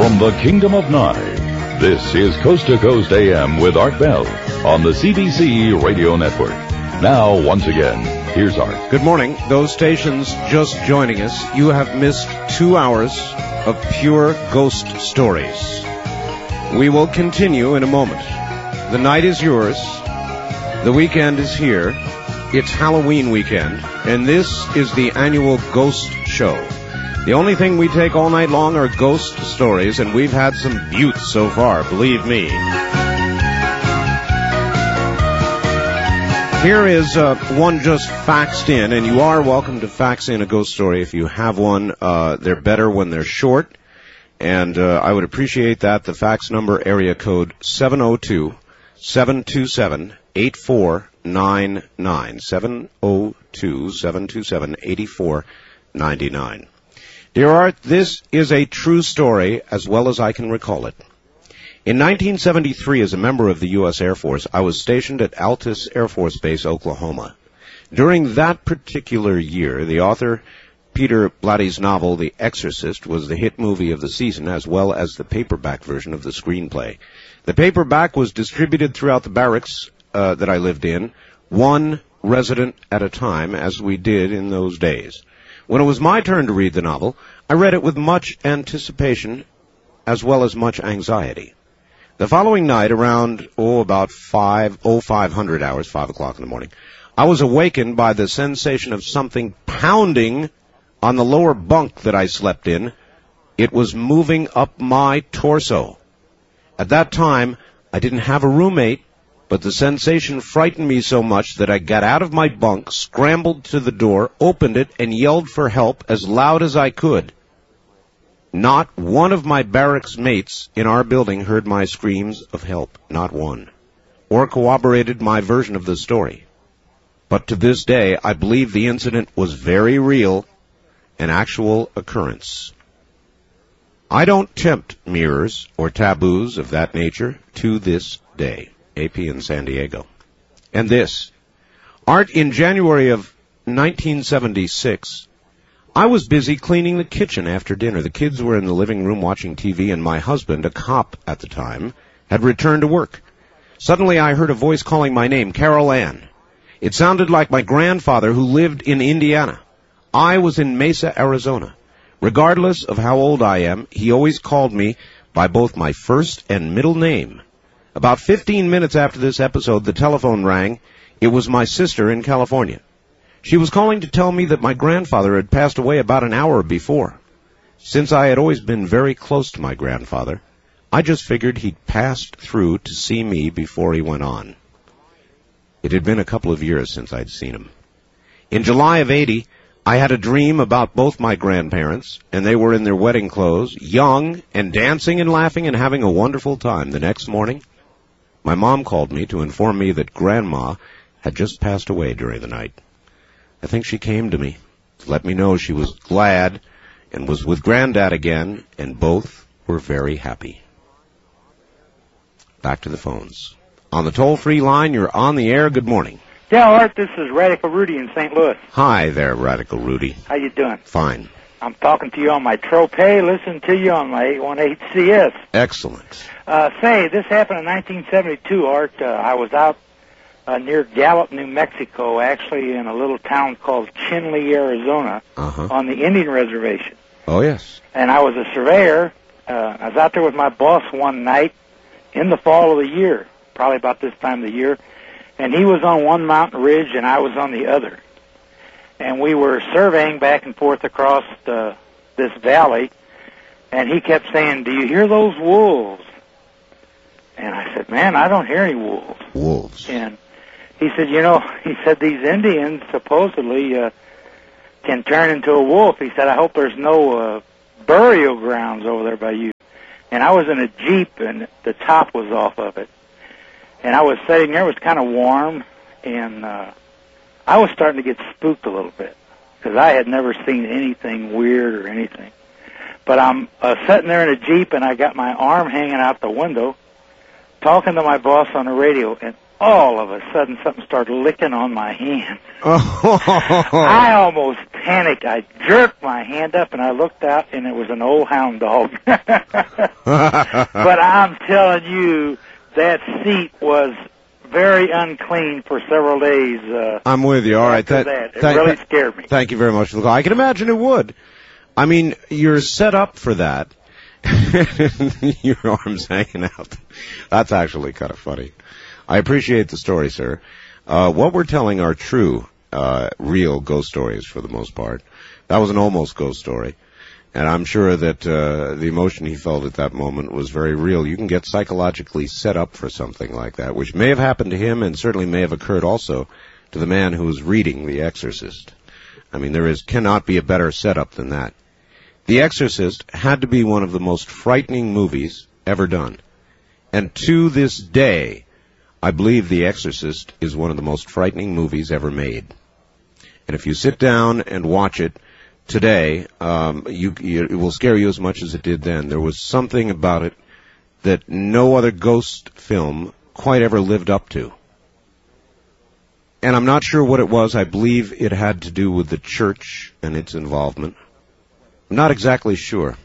from the Kingdom of Nye. This is Coast to Coast AM with Art Bell on the CBC Radio Network. Now, once again, here's Art. Good morning. Those stations just joining us, you have missed 2 hours of pure ghost stories. We will continue in a moment. The night is yours. The weekend is here. It's Halloween weekend, and this is the annual Ghost Show. The only thing we take all night long are ghost stories, and we've had some beauts so far, believe me. Here is one just faxed in, and you are welcome to fax in a ghost story if you have one. They're better when they're short, and I would appreciate that. The fax number, area code 702-727-8499, 702-727-8499. Dear Art, this is a true story as well as I can recall it. In 1973, as a member of the U.S. Air Force, I was stationed at Altus Air Force Base, Oklahoma. During that particular year, the author Peter Blatty's novel, The Exorcist, was the hit movie of the season, as well as the paperback version of the screenplay. The paperback was distributed throughout the barracks that I lived in, one resident at a time, as we did in those days. When it was my turn to read the novel, I read it with much anticipation as well as much anxiety. The following night, around, about 500 hours, 5 o'clock in the morning, I was awakened by the sensation of something pounding on the lower bunk that I slept in. It was moving up my torso. At that time, I didn't have a roommate, but the sensation frightened me so much that I got out of my bunk, scrambled to the door, opened it, and yelled for help as loud as I could. Not one of my barracks mates in our building heard my screams of help, not one, or corroborated my version of the story. But to this day, I believe the incident was very real, an actual occurrence. I don't tempt mirrors or taboos of that nature to this day. AP in San Diego. And this. Art, in January of 1976, I was busy cleaning the kitchen after dinner. The kids were in the living room watching TV, and my husband, a cop at the time, had returned to work. Suddenly I heard a voice calling my name, Carol Ann. It sounded like my grandfather, who lived in Indiana. I was in Mesa, Arizona. Regardless of how old I am, he always called me by both my first and middle name. About 15 minutes after this episode, the telephone rang. It was my sister in California. She was calling to tell me that my grandfather had passed away about an hour before. Since I had always been very close to my grandfather, I just figured he'd passed through to see me before he went on. It had been a couple of years since I'd seen him. In July of '80, I had a dream about both my grandparents, and they were in their wedding clothes, young and dancing and laughing and having a wonderful time. The next morning, my mom called me to inform me that Grandma had just passed away during the night. I think she came to me to let me know she was glad and was with Granddad again, and both were very happy. Back to the phones. On the toll-free line, you're on the air. Good morning. Yeah, Art, this is Radical Rudy in St. Louis. Hi there, Radical Rudy. How you doing? Fine. I'm talking to you on my Tropez, listening to you on my 818CS. Excellent. Say, this happened in 1972, Art. I was out near Gallup, New Mexico, actually in a little town called Chinle, Arizona, on the Indian Reservation. Oh, yes. And I was a surveyor. I was out there with my boss one night in the fall of the year, probably about this time of the year, and he was on one mountain ridge and I was on the other. And we were surveying back and forth across this valley, and he kept saying, "Do you hear those wolves?" And I said, "Man, I don't hear any wolves." Wolves. And he said, these Indians supposedly can turn into a wolf. He said, "I hope there's no burial grounds over there by you." And I was in a Jeep, and the top was off of it. And I was sitting there. It was kind of warm, and I was starting to get spooked a little bit because I had never seen anything weird or anything. But I'm sitting there in a Jeep, and I got my arm hanging out the window, talking to my boss on the radio, and all of a sudden something started licking on my hand. Oh. I almost panicked. I jerked my hand up and I looked out and it was an old hound dog. But I'm telling you, that seat was very unclean for several days. I'm with you. All right. It really scared me. Thank you very much for the call. I can imagine it would. I mean, you're set up for that. Your arms hanging out. That's actually kind of funny. I appreciate the story, sir. What we're telling are true, real ghost stories for the most part. That was an almost ghost story. And I'm sure that the emotion he felt at that moment was very real. You can get psychologically set up for something like that, which may have happened to him and certainly may have occurred also to the man who was reading The Exorcist. I mean, cannot be a better setup than that. The Exorcist had to be one of the most frightening movies ever done. And to this day, I believe The Exorcist is one of the most frightening movies ever made. And if you sit down and watch it today, it will scare you as much as it did then. There was something about it that no other ghost film quite ever lived up to. And I'm not sure what it was. I believe it had to do with the church and its involvement. I'm not exactly sure.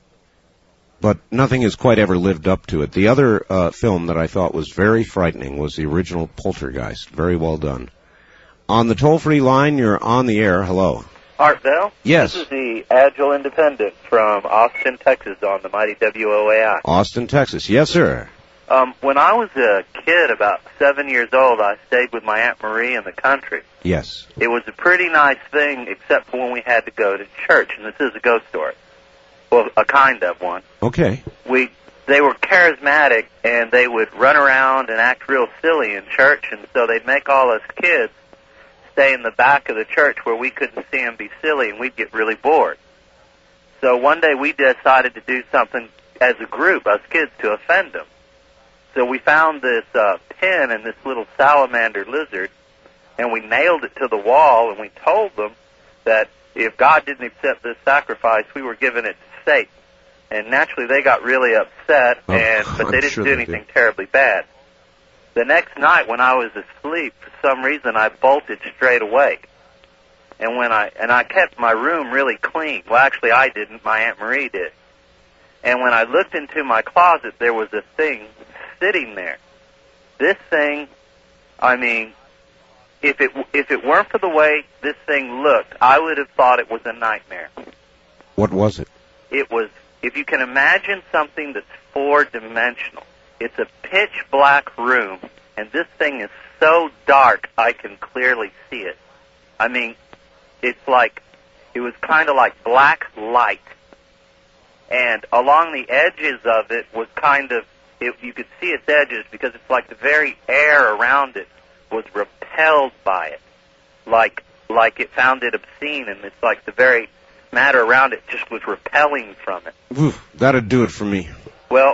But nothing has quite ever lived up to it. The other film that I thought was very frightening was the original Poltergeist. Very well done. On the toll-free line, you're on the air. Hello. Art Bell? Yes. This is the Agile Independent from Austin, Texas on the mighty WOAI. Austin, Texas. Yes, sir. When I was a kid, about 7 years old, I stayed with my Aunt Marie in the country. Yes. It was a pretty nice thing, except for when we had to go to church, and this is a ghost story. Well, a kind of one. Okay. They were charismatic, and they would run around and act real silly in church, and so they'd make all us kids stay in the back of the church where we couldn't see them be silly, and we'd get really bored. So one day we decided to do something as a group, us kids, to offend them. So we found this pin and this little salamander lizard, and we nailed it to the wall, and we told them that if God didn't accept this sacrifice, we were giving it to Satan. And naturally, they got really upset, but they didn't do anything terribly bad. The next night, when I was asleep, for some reason, I bolted straight awake. And I kept my room really clean. Well, actually, I didn't. My Aunt Marie did. And when I looked into my closet, there was a thing sitting there. This thing, I mean, if it weren't for the way this thing looked, I would have thought it was a nightmare. What was it? It was, if you can imagine something that's four-dimensional, it's a pitch-black room, and this thing is so dark I can clearly see it. I mean, it was kind of like black light. And along the edges of it was you could see its edges because it's like the very air around it was repelled by it. Like it found it obscene, and it's like the very matter around it just was repelling from it. Oof, that'd do it for me. Well,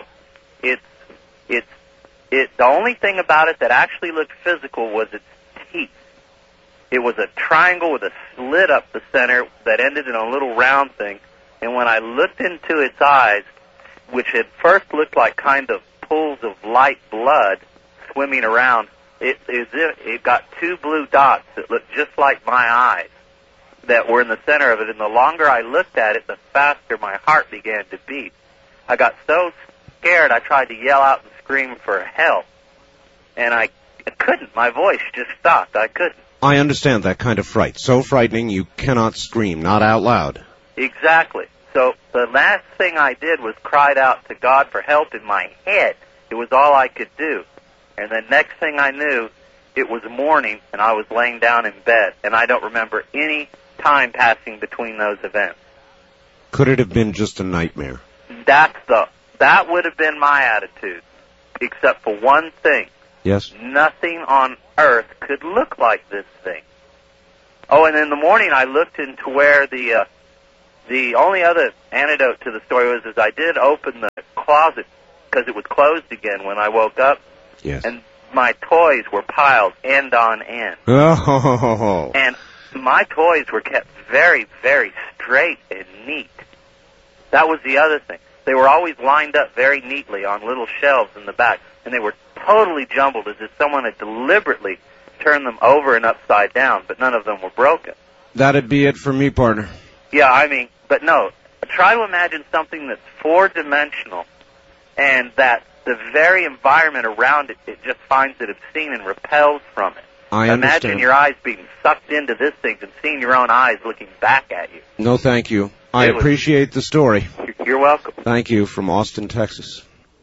the only thing about it that actually looked physical was its teeth. It was a triangle with a slit up the center that ended in a little round thing, and when I looked into its eyes, which at first looked like kind of pools of light blood swimming around, it got two blue dots that looked just like my eyes that were in the center of it, and the longer I looked at it, the faster my heart began to beat. I got so scared I tried to yell out and scream for help, and I couldn't. My voice just stopped. I couldn't. I understand that kind of fright. So frightening you cannot scream, not out loud. Exactly. So the last thing I did was cried out to God for help in my head. It was all I could do. And the next thing I knew, it was morning, and I was laying down in bed, and I don't remember any time passing between those events. Could it have been just a nightmare? That would have been my attitude, except for one thing. Yes? Nothing on earth could look like this thing. Oh, and in the morning I looked into where the only other antidote to the story was I did open the closet because it was closed again when I woke up. Yes. And my toys were piled end on end. Oh. And my toys were kept very, very straight and neat. That was the other thing. They were always lined up very neatly on little shelves in the back, and they were totally jumbled, as if someone had deliberately turned them over and upside down, but none of them were broken. That'd be it for me, partner. Yeah, I mean, but no. Try to imagine something that's four-dimensional, and that the very environment around it, it just finds it obscene and repels from it. I understand. Imagine your eyes being sucked into this thing and seeing your own eyes looking back at you. No, thank you. I appreciate the story. You're welcome. Thank you, from Austin, Texas.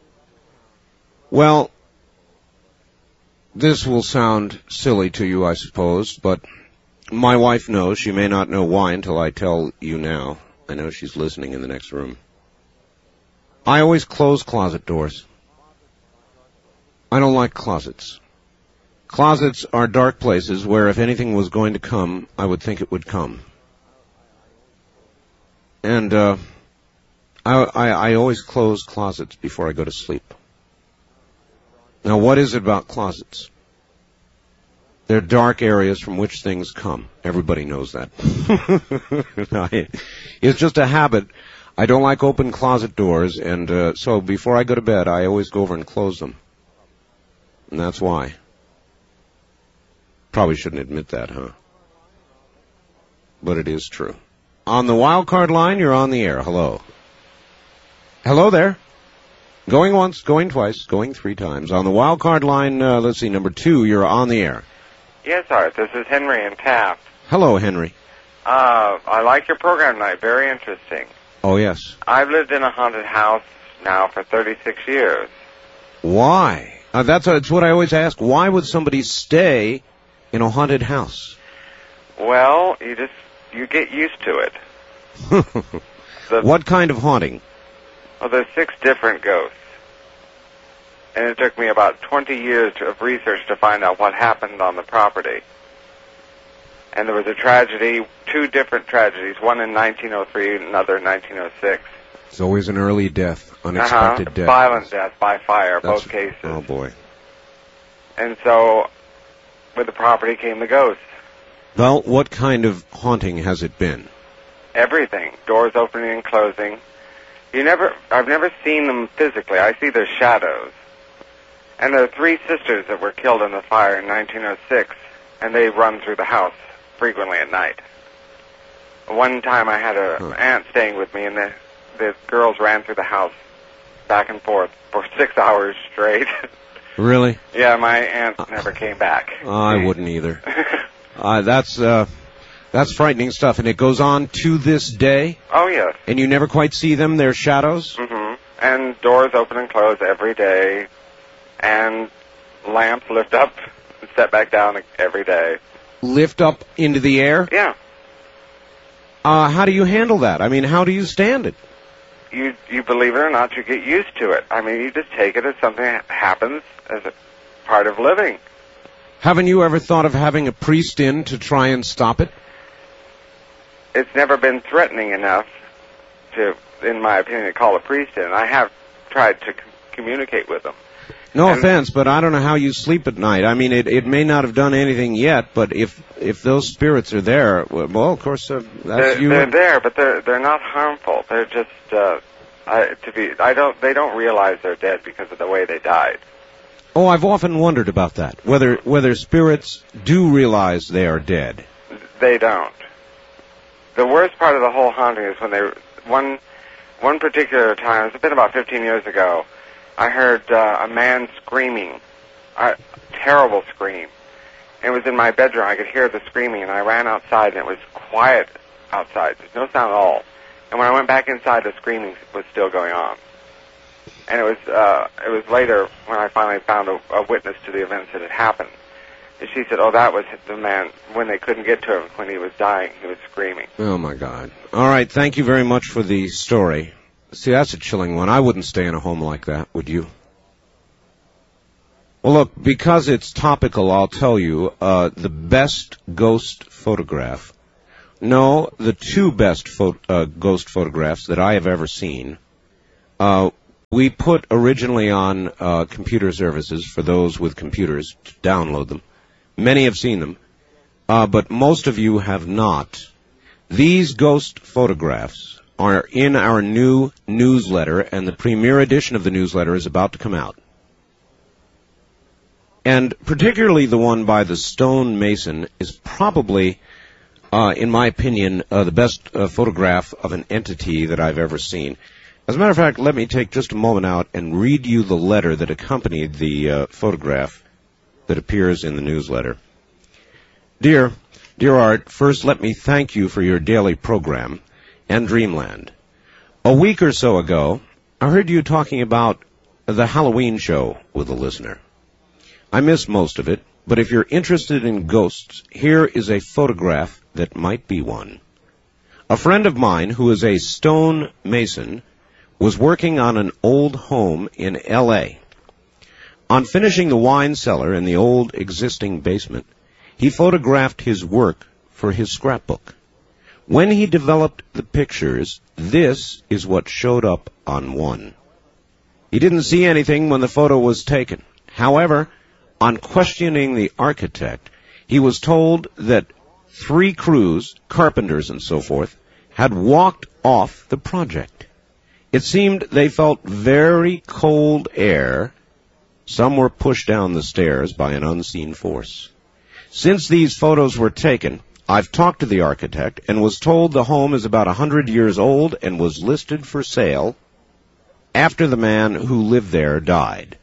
Well, this will sound silly to you, I suppose, but my wife knows. She may not know why until I tell you now. I know she's listening in the next room. I always close closet doors. I don't like closets. Closets are dark places where if anything was going to come, I would think it would come. And I always close closets before I go to sleep. Now, what is it about closets? They're dark areas from which things come. Everybody knows that. It's just a habit. I don't like open closet doors, and so before I go to bed, I always go over and close them. And that's why. Probably shouldn't admit that, huh? But it is true. On the wild card line, you're on the air. Hello. Hello there. Going once, going twice, going three times. On the wild card line, let's see, number 2, you're on the air. Yes, Art. This is Henry in Taft. Hello, Henry. I like your program tonight. Very interesting. Oh, yes. I've lived in a haunted house now for 36 years. Why? That's what I always ask. Why would somebody stay in a haunted house? Well, you get used to it. What kind of haunting? Well, there's 6 different ghosts. And it took me about 20 years of research to find out what happened on the property. And there was a tragedy, 2 different tragedies, one in 1903 and another in 1906. It's always an early death, unexpected death. Violent death by fire, both cases. Oh, boy. And so, with the property came the ghosts. Well, what kind of haunting has it been? Everything. Doors opening and closing. I've never seen them physically. I see their shadows. And there are 3 sisters that were killed in the fire in 1906, and they run through the house frequently at night. One time I had an aunt staying with me, and the girls ran through the house back and forth for 6 hours straight. Really? Yeah, my aunt never came back. I wouldn't either. That's frightening stuff, and it goes on to this day? Oh, yes. And you never quite see them, their shadows? Mm-hmm. And doors open and close every day, and lamps lift up and set back down every day. Lift up into the air? Yeah. How do you handle that? I mean, how do you stand it? You believe it or not, you get used to it. I mean, you just take it as something that happens as a part of living. Haven't you ever thought of having a priest in to try and stop it? It's never been threatening enough to, in my opinion, to call a priest in. I have tried to communicate with them. No offense, but I don't know how you sleep at night. I mean, it may not have done anything yet, but if those spirits are there, well, of course, that's you. They're there, but they're not harmful. They're just they don't realize they're dead because of the way they died. Oh, I've often wondered about that. Whether spirits do realize they are dead. They don't. The worst part of the whole haunting is when one particular time, it's been about 15 years ago, I heard a man screaming, a terrible scream. It was in my bedroom. I could hear the screaming, and I ran outside, and it was quiet outside. There's no sound at all. And when I went back inside, the screaming was still going on. And it was later when I finally found a witness to the events that had happened. And she said, that was the man, when they couldn't get to him, when he was dying, he was screaming. Oh, my God. All right, thank you very much for the story. See, that's a chilling one. I wouldn't stay in a home like that, would you? Well, look, because it's topical, I'll tell you, the best ghost photograph. No, the 2 best ghost photographs that I have ever seen, we put originally on computer services for those with computers to download them. Many have seen them, but most of you have not. These ghost photographs are in our new newsletter, and the premiere edition of the newsletter is about to come out. And particularly the one by the stone mason is probably, in my opinion, the best photograph of an entity that I've ever seen. As a matter of fact, let me take just a moment out and read you the letter that accompanied the photograph that appears in the newsletter. Dear Art, first let me thank you for your daily program and Dreamland. A week or so ago, I heard you talking about the Halloween show with a listener. I missed most of it, but if you're interested in ghosts, here is a photograph that might be one. A friend of mine who is a stone mason was working on an old home in L.A. On finishing the wine cellar in the old existing basement, he photographed his work for his scrapbook. When he developed the pictures, this is what showed up on one. He didn't see anything when the photo was taken. However, on questioning the architect, he was told that 3 crews, carpenters and so forth, had walked off the project. It seemed they felt very cold air. Some were pushed down the stairs by an unseen force. Since these photos were taken, I've talked to the architect and was told the home is about 100 years old and was listed for sale after the man who lived there died.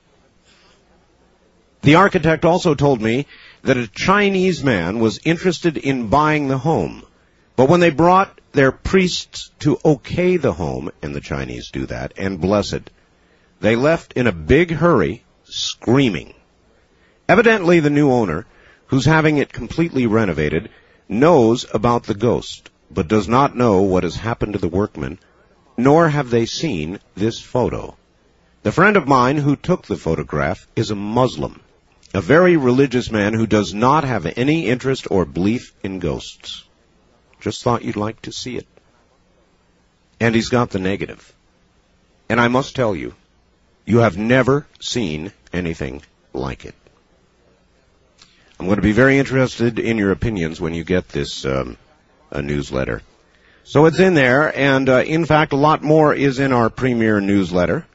The architect also told me that a Chinese man was interested in buying the home, but when they brought their priests to okay the home, and the Chinese do that, and bless it, they left in a big hurry, screaming. Evidently the new owner, who's having it completely renovated, knows about the ghost, but does not know what has happened to the workmen, nor have they seen this photo. The friend of mine who took the photograph is a Muslim, a very religious man who does not have any interest or belief in ghosts. Just thought you'd like to see it. And he's got the negative. And I must tell you, you have never seen anything like it. I'm going to be very interested in your opinions when you get this newsletter. So it's in there, and in fact, a lot more is in our premier newsletter.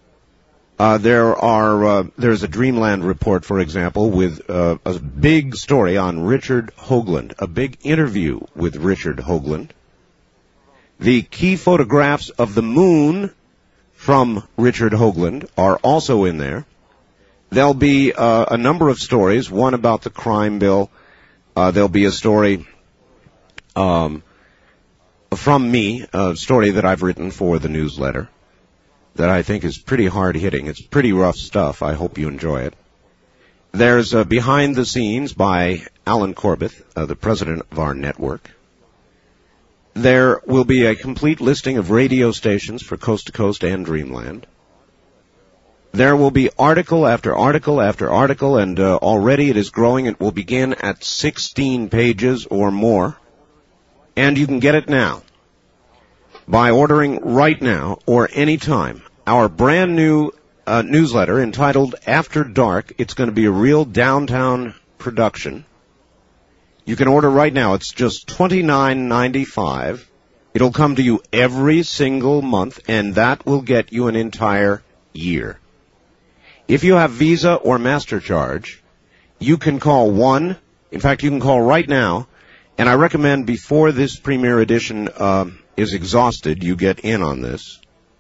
There's a Dreamland report, for example, with a big story on Richard Hoagland, a big interview with Richard Hoagland. The key photographs of the moon from Richard Hoagland are also in there. There'll be a number of stories, one about the crime bill. There'll be a story from me, a story that I've written for the newsletter that I think is pretty hard-hitting. It's pretty rough stuff. I hope you enjoy it. There's Behind the Scenes by Alan Corbett, the president of our network. There will be a complete listing of radio stations for Coast to Coast and Dreamland. There will be article after article after article, and already it is growing. It will begin at 16 pages or more. And you can get it now by ordering right now or any time. Our brand new newsletter entitled After Dark. It's going to be a real downtown production. You can order right now. It's just $29.95. It'll come to you every single month, and that will get you an entire year. If you have Visa or MasterCharge, you can call in fact, you can call right now, and I recommend before this premiere edition is exhausted, you get in on this.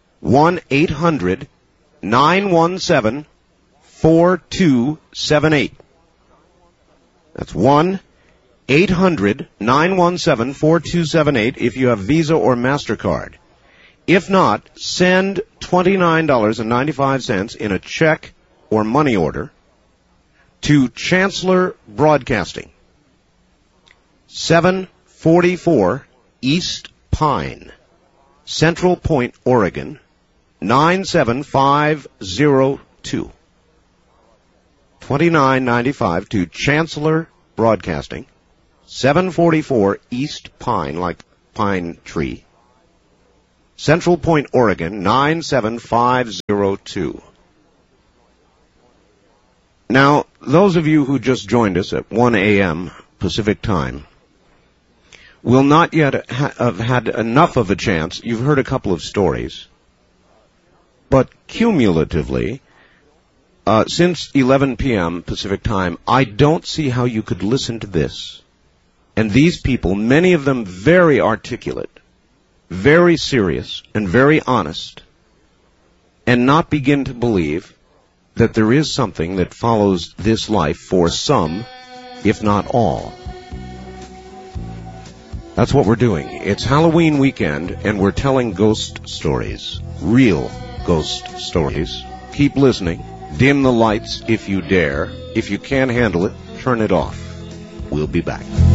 1-800-917-4278. That's 1-800-917-4278 if you have Visa or MasterCard. If not, send $29.95 in a check or money order to Chancellor Broadcasting, 744 East Pine, Central Point, Oregon, 97502. $29.95 to Chancellor Broadcasting, 744 East Pine, like pine tree, Central Point, Oregon, 97502. Now, those of you who just joined us at 1 a.m. Pacific Time will not yet have had enough of a chance. You've heard a couple of stories. But cumulatively, since 11 p.m. Pacific time, I don't see how you could listen to this. And these people, many of them very articulate, very serious, and very honest, and not begin to believe that there is something that follows this life for some, if not all. That's what we're doing. It's Halloween weekend, and we're telling ghost stories. Real ghost stories. Keep listening. Dim the lights if you dare. If you can't handle it, turn it off. We'll be back.